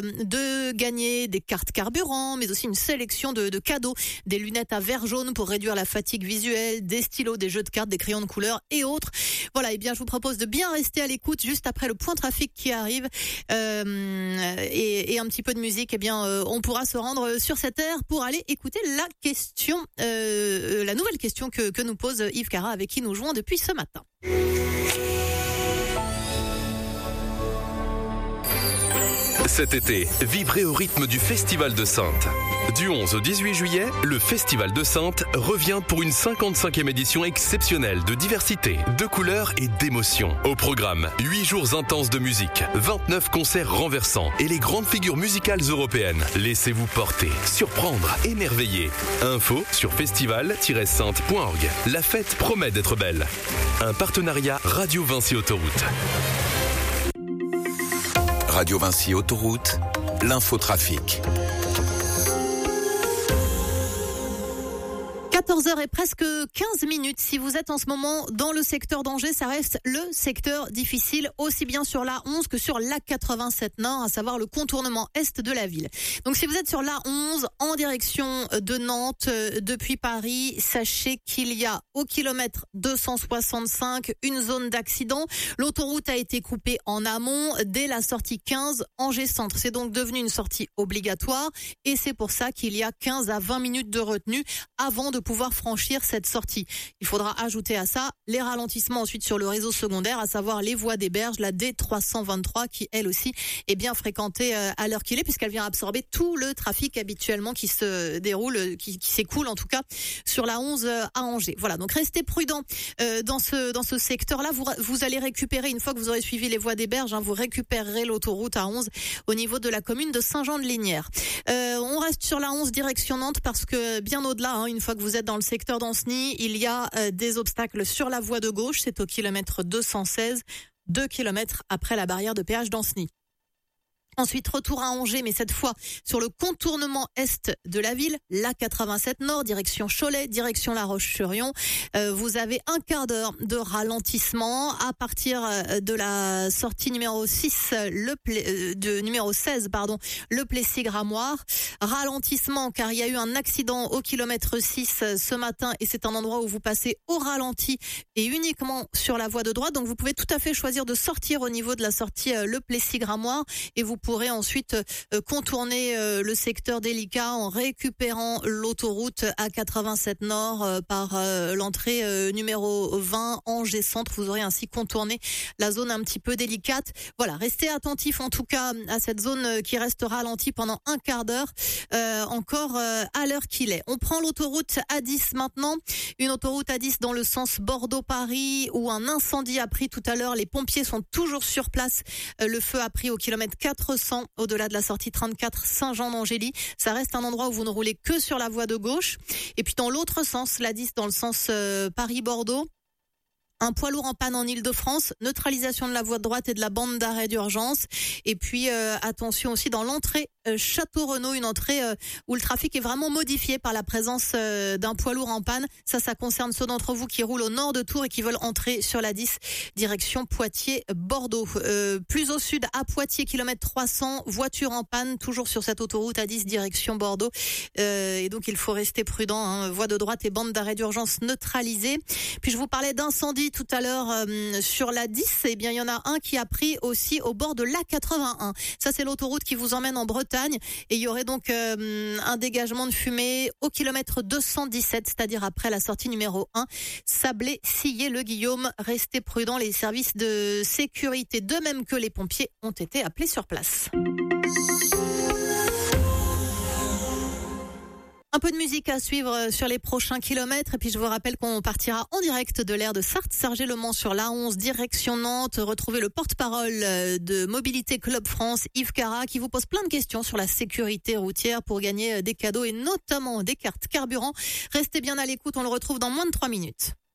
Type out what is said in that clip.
de gagner des cartes carburant, mais aussi une sélection de cadeaux, des lunettes à verre jaune pour réduire la fatigue visuelle, des stylos, des jeux de cartes, des crayons de couleur et autres. Voilà, et bien je vous propose de bien rester à l'écoute juste après le point trafic qui arrive et un petit peu de musique. Et bien on pourra se rendre sur cette aire pour aller écouter la question, la nouvelle question que nous pose Yves Cara, avec qui nous jouons depuis ce matin. Cet été, vibrez au rythme du Festival de Saintes. Du 11 au 18 juillet, le Festival de Saintes revient pour une 55e édition exceptionnelle de diversité, de couleurs et d'émotions. Au programme, 8 jours intenses de musique, 29 concerts renversants et les grandes figures musicales européennes. Laissez-vous porter, surprendre, émerveiller. Info sur festival-sainte.org. La fête promet d'être belle. Un partenariat Radio Vinci Autoroute. Radio Vinci Autoroute, l'infotrafic. 14h et presque 15 minutes. Si vous êtes en ce moment dans le secteur d'Angers, ça reste le secteur difficile, aussi bien sur l'A11 que sur l'A87 Nord, à savoir le contournement est de la ville. Donc si vous êtes sur l'A11 en direction de Nantes depuis Paris, sachez qu'il y a au kilomètre 265 une zone d'accident. L'autoroute a été coupée en amont dès la sortie 15 Angers Centre. C'est donc devenu une sortie obligatoire et c'est pour ça qu'il y a 15 à 20 minutes de retenue avant de pouvoir franchir cette sortie. Il faudra ajouter à ça les ralentissements ensuite sur le réseau secondaire, à savoir les voies des berges, la D323 qui elle aussi est bien fréquentée à l'heure qu'il est, puisqu'elle vient absorber tout le trafic habituellement qui se déroule, qui s'écoule en tout cas sur la 11 à Angers. Voilà, donc restez prudents dans ce secteur-là. Vous allez récupérer, une fois que vous aurez suivi les voies des berges, vous récupérerez l'autoroute A11 au niveau de la commune de Saint-Jean-de-Lignières. On reste sur la 11 direction Nantes parce que bien au-delà, une fois que vous êtes dans le secteur d'Ancenis, il y a des obstacles sur la voie de gauche, c'est au kilomètre 216, 2 kilomètres après la barrière de péage d'Ancenis. Ensuite, retour à Angers, mais cette fois sur le contournement est de la ville, l'A87 Nord, direction Cholet, direction La Roche-sur-Yon. Vous avez un quart d'heure de ralentissement à partir de la sortie numéro 6, numéro 16, le Plessis-Gramoire. Ralentissement car il y a eu un accident au kilomètre 6 ce matin et c'est un endroit où vous passez au ralenti et uniquement sur la voie de droite. Donc vous pouvez tout à fait choisir de sortir au niveau de la sortie le Plessis-Gramoire et vous pourrez ensuite contourner le secteur délicat en récupérant l'autoroute A87 Nord par l'entrée numéro 20 Angers Centre. Vous aurez ainsi contourné la zone un petit peu délicate. Voilà, restez attentifs en tout cas à cette zone qui reste ralentie pendant un quart d'heure encore à l'heure qu'il est. On prend l'autoroute A10 maintenant, une autoroute A10 dans le sens Bordeaux-Paris où un incendie a pris tout à l'heure. Les pompiers sont toujours sur place. Le feu a pris au kilomètre 400 au-delà de la sortie 34 Saint-Jean-d'Angély. Ça reste un endroit où vous ne roulez que sur la voie de gauche. Et puis dans l'autre sens, la 10 dans le sens Paris-Bordeaux, un poids lourd en panne en Île-de-France, neutralisation de la voie de droite et de la bande d'arrêt d'urgence. Et puis attention aussi dans l'entrée Château-Renaud, une entrée où le trafic est vraiment modifié par la présence d'un poids lourd en panne. Ça concerne ceux d'entre vous qui roulent au nord de Tours et qui veulent entrer sur la 10 direction Poitiers-Bordeaux. Plus au sud à Poitiers, kilomètre 300, voiture en panne, toujours sur cette autoroute A10 direction Bordeaux. Et donc il faut rester prudent, voie de droite et bande d'arrêt d'urgence neutralisée. Puis je vous parlais d'incendie tout à l'heure sur la 10, eh bien il y en a un qui a pris aussi au bord de l'A81. Ça c'est l'autoroute qui vous emmène en Bretagne et il y aurait donc un dégagement de fumée au kilomètre 217, c'est-à-dire après la sortie numéro 1, Sablé-Sillé-le-Guillaume. Restez prudents, les services de sécurité, de même que les pompiers, ont été appelés sur place. Un peu de musique à suivre sur les prochains kilomètres. Et puis je vous rappelle qu'on partira en direct de l'aire de Sarthe-Sargé-le-Mans sur l'A11 direction Nantes. Retrouvez le porte-parole de Mobilité Club France, Yves Cara, qui vous pose plein de questions sur la sécurité routière pour gagner des cadeaux et notamment des cartes carburant. Restez bien à l'écoute, on le retrouve dans moins de 3 minutes.